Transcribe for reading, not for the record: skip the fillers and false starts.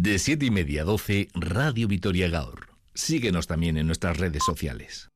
De 7:30 a 12, Radio Vitoria Gaur. Síguenos también en nuestras redes sociales.